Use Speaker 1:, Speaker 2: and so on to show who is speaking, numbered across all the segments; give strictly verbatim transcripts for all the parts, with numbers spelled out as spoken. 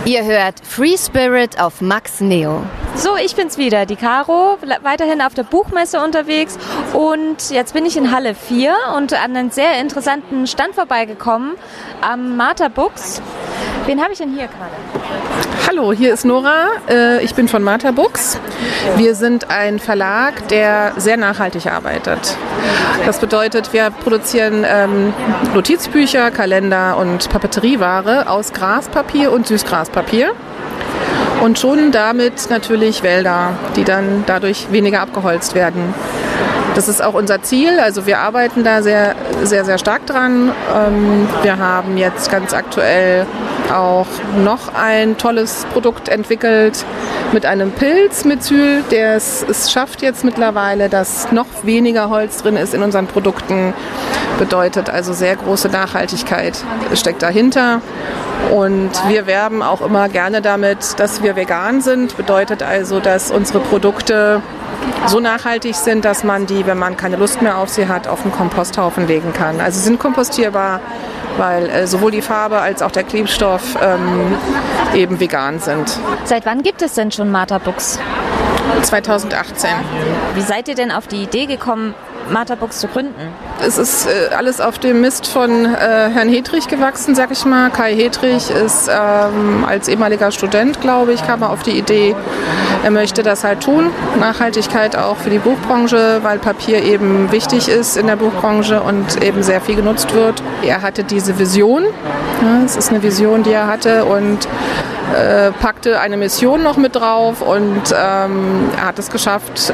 Speaker 1: Ihr hört Free Spirit auf Max Neo.
Speaker 2: So, ich bin's wieder, die Caro, weiterhin auf der Buchmesse unterwegs und jetzt bin ich in Halle vier und an einem sehr interessanten Stand vorbeigekommen am Martha Books. Wen habe ich denn hier gerade?
Speaker 3: Hallo, hier ist Nora. Ich bin von Martha Books. Wir sind ein Verlag, der sehr nachhaltig arbeitet. Das bedeutet, wir produzieren ähm, Notizbücher, Kalender und Papeterieware aus Graspapier und Süßgraspapier. Und schon damit natürlich Wälder, die dann dadurch weniger abgeholzt werden. Das ist auch unser Ziel, also wir arbeiten da sehr, sehr, sehr stark dran. Wir haben jetzt ganz aktuell auch noch ein tolles Produkt entwickelt mit einem Pilzmethyl, der es, es schafft jetzt mittlerweile, dass noch weniger Holz drin ist in unseren Produkten. Bedeutet also sehr große Nachhaltigkeit steckt dahinter. Und wir werben auch immer gerne damit, dass wir vegan sind. Bedeutet also, dass unsere Produkte so nachhaltig sind, dass man die, wenn man keine Lust mehr auf sie hat, auf den Komposthaufen legen kann. Also sie sind kompostierbar, weil äh, sowohl die Farbe als auch der Klebstoff ähm, eben vegan sind.
Speaker 2: Seit wann gibt es denn schon Martha Books?
Speaker 3: zweitausendachtzehn.
Speaker 2: Wie seid ihr denn auf die Idee gekommen, Martha Books zu gründen?
Speaker 3: Es ist äh, alles auf dem Mist von äh, Herrn Hedrich gewachsen, sag ich mal. Kai Hedrich ist ähm, als ehemaliger Student, glaube ich, kam er auf die Idee, er möchte das halt tun. Nachhaltigkeit auch für die Buchbranche, weil Papier eben wichtig ist in der Buchbranche und eben sehr viel genutzt wird. Er hatte diese Vision, ja, es ist eine Vision, die er hatte und äh, packte eine Mission noch mit drauf und ähm, er hat es geschafft,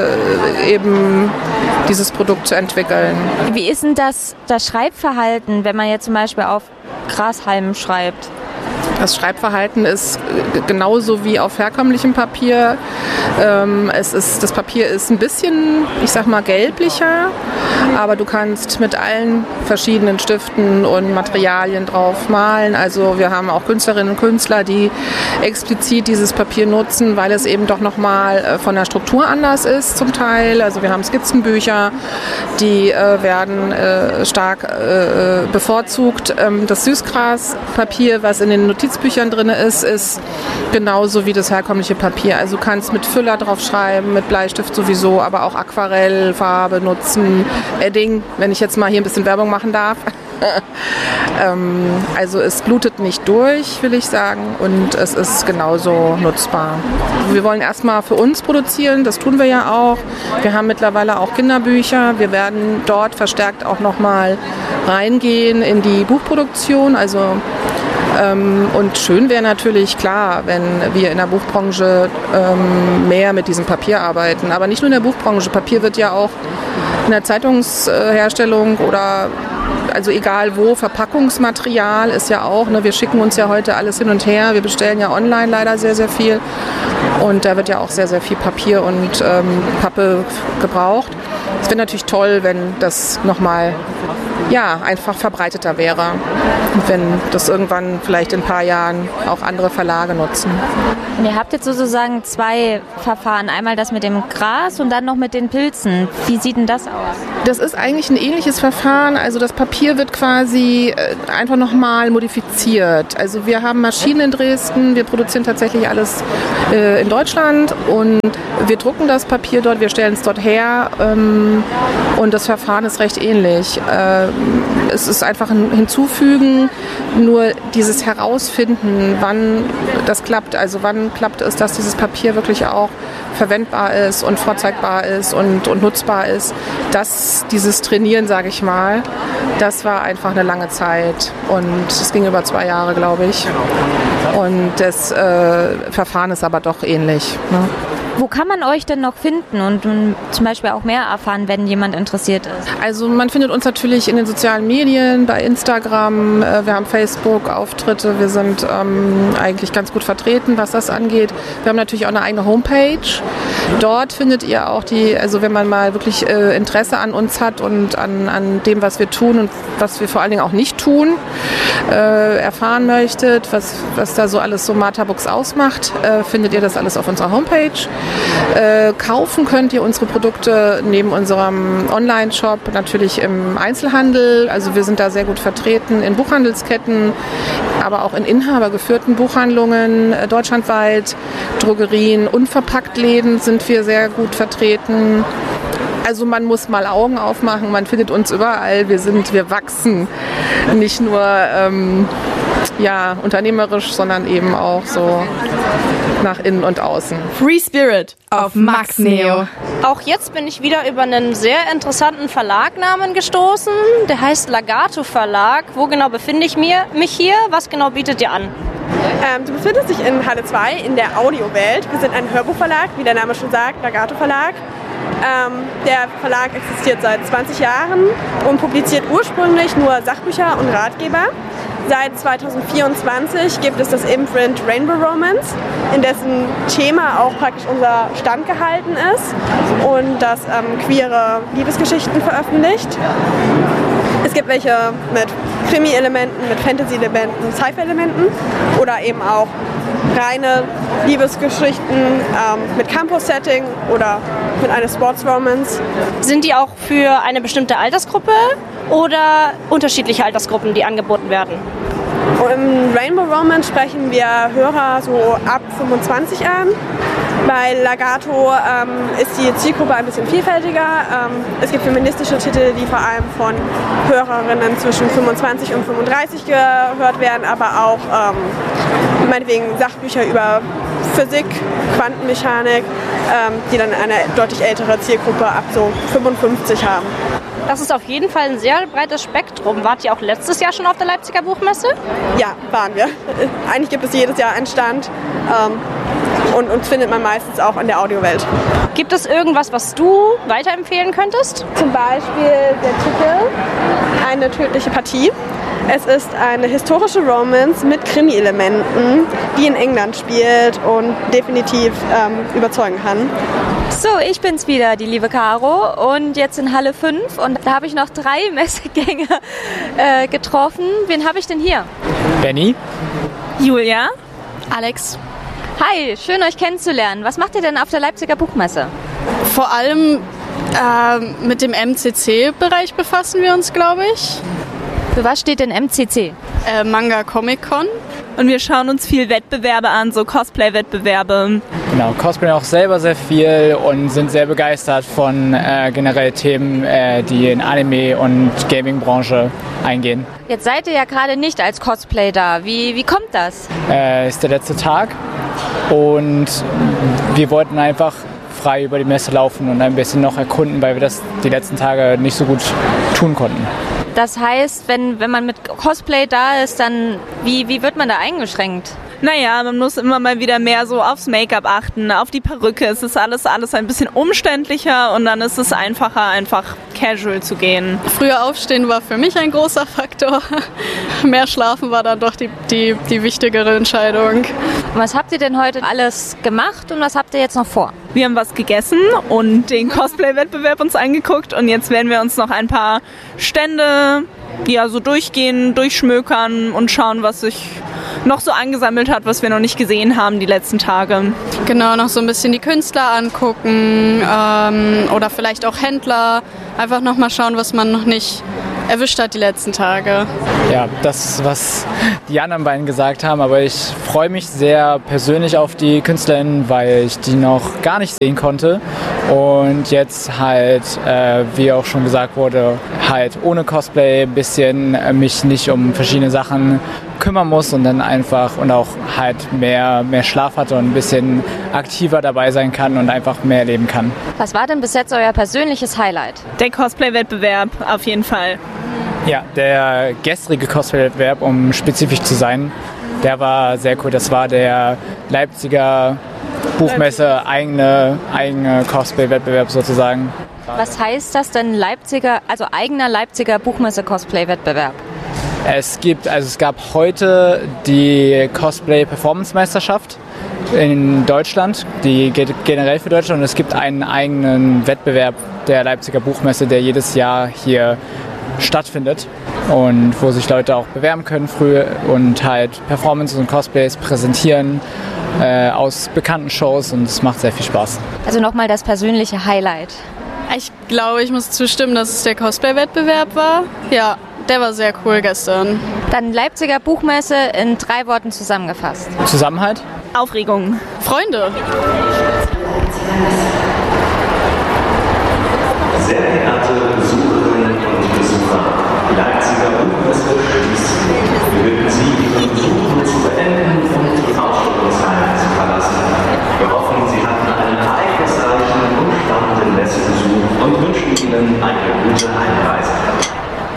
Speaker 3: äh, eben dieses Produkt zu entwickeln.
Speaker 2: Wie ist denn das, das Schreibverhalten, wenn man jetzt zum Beispiel auf Grashalmen schreibt?
Speaker 3: Das Schreibverhalten ist genauso wie auf herkömmlichem Papier. Ähm, es ist, das Papier ist ein bisschen, ich sag mal, gelblicher, aber du kannst mit allen verschiedenen Stiften und Materialien drauf malen. Also wir haben auch Künstlerinnen und Künstler, die explizit dieses Papier nutzen, weil es eben doch nochmal von der Struktur anders ist zum Teil. Also wir haben Skizzenbücher, die äh, werden äh, stark äh, bevorzugt. Ähm, das Süßgraspapier, was in den Notizbüchern drin ist, ist genauso wie das herkömmliche Papier. Also du kannst mit Füller drauf schreiben, mit Bleistift sowieso, aber auch Aquarellfarbe nutzen, Edding, wenn ich jetzt mal hier ein bisschen Werbung machen darf. ähm, also es glutet nicht durch, will ich sagen, und es ist genauso nutzbar. Wir wollen erstmal für uns produzieren, das tun wir ja auch. Wir haben mittlerweile auch Kinderbücher. Wir werden dort verstärkt auch nochmal reingehen in die Buchproduktion, also Ähm, und schön wäre natürlich, klar, wenn wir in der Buchbranche ähm, mehr mit diesem Papier arbeiten. Aber nicht nur in der Buchbranche. Papier wird ja auch in der Zeitungsherstellung oder also egal wo, Verpackungsmaterial ist ja auch, ne, wir schicken uns ja heute alles hin und her. Wir bestellen ja online leider sehr, sehr viel. Und da wird ja auch sehr, sehr viel Papier und ähm, Pappe gebraucht. Es wäre natürlich toll, wenn das nochmal ja, einfach verbreiteter wäre. Wenn das irgendwann vielleicht in ein paar Jahren auch andere Verlage nutzen.
Speaker 2: Und ihr habt jetzt sozusagen zwei Verfahren. Einmal das mit dem Gras und dann noch mit den Pilzen. Wie sieht denn das aus?
Speaker 3: Das ist eigentlich ein ähnliches Verfahren. Also das Papier wird quasi einfach nochmal modifiziert. Also wir haben Maschinen in Dresden. Wir produzieren tatsächlich alles äh, in Deutschland und wir drucken das Papier dort, wir stellen es dort her ähm, und das Verfahren ist recht ähnlich. Äh, es ist einfach ein Hinzufügen, nur dieses Herausfinden, wann das klappt, also wann klappt es, dass dieses Papier wirklich auch verwendbar ist und vorzeigbar ist und, und nutzbar ist. Das, dieses Trainieren, sage ich mal, das war einfach eine lange Zeit und es ging über zwei Jahre, glaube ich. Und das äh, Verfahren ist aber doch ähnlich. Ne?
Speaker 2: Wo kann man euch denn noch finden und um, zum Beispiel auch mehr erfahren, wenn jemand interessiert ist?
Speaker 3: Also man findet uns natürlich in den sozialen Medien, bei Instagram, äh, wir haben Facebook-Auftritte, wir sind ähm, eigentlich ganz gut vertreten, was das angeht. Wir haben natürlich auch eine eigene Homepage. Dort findet ihr auch die, also wenn man mal wirklich äh, Interesse an uns hat und an, an dem, was wir tun und was wir vor allen Dingen auch nicht tun, äh, erfahren möchtet, was, was da so alles so Martha Books ausmacht, äh, findet ihr das alles auf unserer Homepage. Äh, kaufen könnt ihr unsere Produkte neben unserem Online-Shop natürlich im Einzelhandel. Also wir sind da sehr gut vertreten in Buchhandelsketten, aber auch in inhabergeführten Buchhandlungen äh, deutschlandweit, Drogerien, Unverpacktläden sind wir sehr gut vertreten. Also man muss mal Augen aufmachen, man findet uns überall. Wir sind, wir wachsen nicht nur ähm, ja, unternehmerisch, sondern eben auch so nach innen und außen.
Speaker 4: Free Spirit auf Max Neo.
Speaker 5: Auch jetzt bin ich wieder über einen sehr interessanten Verlagnamen gestoßen. Der heißt Lagato Verlag. Wo genau befinde ich mich hier? Was genau bietet ihr an?
Speaker 6: Ähm, du befindest dich in Halle zwei in der Audiowelt. Wir sind ein Hörbuchverlag, wie der Name schon sagt, Lagato Verlag. Ähm, der Verlag existiert seit zwanzig Jahren und publiziert ursprünglich nur Sachbücher und Ratgeber. Seit zweitausendvierundzwanzig gibt es das Imprint Rainbow Romance, in dessen Thema auch praktisch unser Stand gehalten ist und das ähm, queere Liebesgeschichten veröffentlicht. Es gibt welche mit Krimi-Elementen, mit Fantasy-Elementen, Sci-Fi-Elementen oder eben auch reine Liebesgeschichten ähm, mit Campus-Setting oder mit einer Sports-Romance.
Speaker 5: Sind die auch für eine bestimmte Altersgruppe oder unterschiedliche Altersgruppen, die angeboten werden?
Speaker 6: Im Rainbow Romance sprechen wir Hörer so ab fünfundzwanzig an. Bei Lagato ähm, ist die Zielgruppe ein bisschen vielfältiger. Ähm, es gibt feministische Titel, die vor allem von Hörerinnen zwischen fünfundzwanzig und fünfunddreißig gehört werden, aber auch ähm, meinetwegen Sachbücher über Physik, Quantenmechanik, ähm, die dann eine deutlich ältere Zielgruppe ab so fünfundfünfzig haben.
Speaker 5: Das ist auf jeden Fall ein sehr breites Spektrum. Wart ihr auch letztes Jahr schon auf der Leipziger Buchmesse?
Speaker 6: Ja, waren wir. Eigentlich gibt es jedes Jahr einen Stand ähm, und uns findet man meistens auch in der Audiowelt.
Speaker 5: Gibt es irgendwas, was du weiterempfehlen könntest?
Speaker 6: Zum Beispiel der Titel Eine tödliche Partie. Es ist eine historische Romance mit Krimi-Elementen, die in England spielt und definitiv ähm, überzeugen kann.
Speaker 2: So, ich bin's wieder, die liebe Caro, und jetzt in Halle fünf und da habe ich noch drei Messegänger äh, getroffen. Wen habe ich denn hier?
Speaker 7: Benny.
Speaker 4: Julia.
Speaker 8: Alex.
Speaker 2: Hi, schön euch kennenzulernen. Was macht ihr denn auf der Leipziger Buchmesse?
Speaker 8: Vor allem äh, mit dem M C C-Bereich befassen wir uns, glaube ich.
Speaker 2: Für was steht denn M C C?
Speaker 8: Äh, Manga Comic Con.
Speaker 4: Und wir schauen uns viel Wettbewerbe an, so Cosplay-Wettbewerbe.
Speaker 7: Genau, cosplayen auch selber sehr viel und sind sehr begeistert von äh, generell Themen, äh, die in Anime- und Gaming-Branche eingehen.
Speaker 2: Jetzt seid ihr ja gerade nicht als Cosplay da. Wie, wie kommt das?
Speaker 7: Äh, ist der letzte Tag und wir wollten einfach frei über die Messe laufen und ein bisschen noch erkunden, weil wir das die letzten Tage nicht so gut tun konnten.
Speaker 2: Das heißt, wenn, wenn man mit Cosplay da ist, dann wie, wie wird man da eingeschränkt?
Speaker 4: Naja, man muss immer mal wieder mehr so aufs Make-up achten, auf die Perücke. Es ist alles, alles ein bisschen umständlicher und dann ist es einfacher, einfach casual zu gehen.
Speaker 8: Früher aufstehen war für mich ein großer Faktor. Mehr schlafen war dann doch die, die, die wichtigere Entscheidung.
Speaker 2: Und was habt ihr denn heute alles gemacht und was habt ihr jetzt noch vor?
Speaker 4: Wir haben was gegessen und den Cosplay-Wettbewerb uns angeguckt und jetzt werden wir uns noch ein paar Stände ja, so durchgehen, durchschmökern und schauen, was sich noch so angesammelt hat, was wir noch nicht gesehen haben die letzten Tage.
Speaker 8: Genau, noch so ein bisschen die Künstler angucken ähm, oder vielleicht auch Händler. Einfach noch mal schauen, was man noch nicht erwischt hat die letzten Tage.
Speaker 7: Ja, das, was die anderen beiden gesagt haben, aber ich freue mich sehr persönlich auf die KünstlerInnen, weil ich die noch gar nicht sehen konnte und jetzt halt, äh, wie auch schon gesagt wurde, halt ohne Cosplay ein bisschen äh, mich nicht um verschiedene Sachen kümmern muss und dann einfach und auch halt mehr, mehr Schlaf hatte und ein bisschen aktiver dabei sein kann und einfach mehr erleben kann.
Speaker 2: Was war denn bis jetzt euer persönliches Highlight?
Speaker 4: Der Cosplay-Wettbewerb auf jeden Fall.
Speaker 7: Ja, der gestrige Cosplay-Wettbewerb, um spezifisch zu sein, der war sehr cool. Das war der Leipziger Buchmesse eigene, eigene Cosplay-Wettbewerb sozusagen.
Speaker 2: Was heißt das denn Leipziger, also eigener Leipziger Buchmesse-Cosplay-Wettbewerb?
Speaker 7: Es gibt, also es gab heute die Cosplay-Performance-Meisterschaft in Deutschland, die geht generell für Deutschland und es gibt einen eigenen Wettbewerb der Leipziger Buchmesse, der jedes Jahr hier stattfindet und wo sich Leute auch bewerben können früh und halt Performances und Cosplays präsentieren äh, aus bekannten Shows und es macht sehr viel Spaß.
Speaker 2: Also nochmal das persönliche Highlight.
Speaker 8: Ich glaube, ich muss zustimmen, dass es der Cosplay-Wettbewerb war. Ja, der war sehr cool gestern.
Speaker 2: Dann Leipziger Buchmesse in drei Worten zusammengefasst.
Speaker 7: Zusammenhalt?
Speaker 4: Aufregung.
Speaker 8: Freunde.